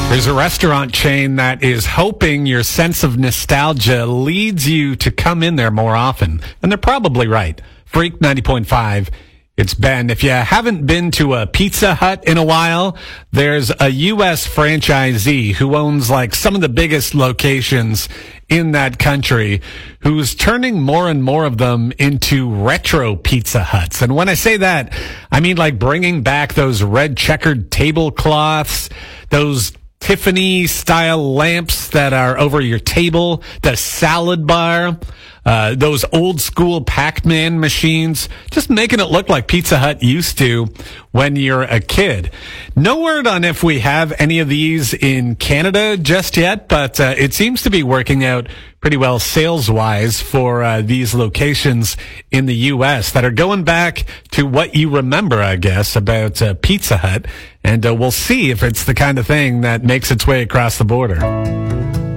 There's a restaurant chain that is hoping your sense of nostalgia leads you to come in there more often. And they're probably right. Freak 90.5. It's Ben. If you haven't been to a Pizza Hut in a while, there's a U.S. franchisee who owns like some of the biggest locations in that country who's turning more and more of them into retro Pizza Huts. And when I say that, I mean like bringing back those red checkered tablecloths, those Tiffany style lamps that are over your table, the salad bar, those old school Pac-Man machines, just making it look like Pizza Hut used to when you're a kid. No word on if we have any of these in Canada just yet, but it seems to be working out pretty well sales-wise for these locations in the U.S. that are going back to what you remember, I guess, about Pizza Hut. And we'll see if it's the kind of thing that makes its way across the border.